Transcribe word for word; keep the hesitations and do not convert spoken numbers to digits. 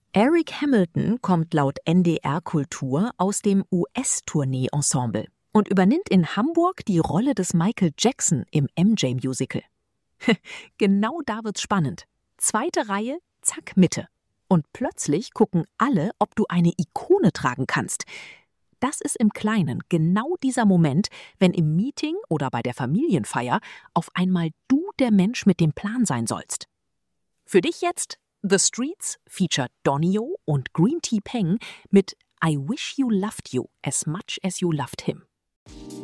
Eric Hamilton kommt laut N D R Kultur aus dem U S-Tournee-Ensemble und übernimmt in Hamburg die Rolle des Michael Jackson im M J-Musical. Genau da wird's spannend. Zweite Reihe, zack, Mitte. Und plötzlich gucken alle, ob du eine Ikone tragen kannst. Das ist im Kleinen genau dieser Moment, wenn im Meeting oder bei der Familienfeier auf einmal du der Mensch mit dem Plan sein sollst. Für dich jetzt The Streets featured Donio und Green Tea Peng mit I Wish You Loved You as Much as You Loved Him.